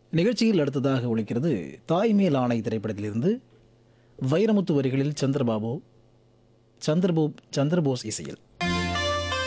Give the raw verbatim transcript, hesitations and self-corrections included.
நிகழ்ச்சியில் அடுத்ததாக ஒலிக்கிறது தாய்மேல் ஆணை திரைப்படத்திலிருந்து வைரமுத்து வரிகளில் சந்திரபாபு சந்திரபோ சந்திரபோஸ் இசையில்.